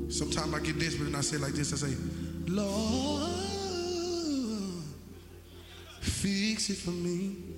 Sometimes I get desperate and I say like this, I say, Lord, fix it for me.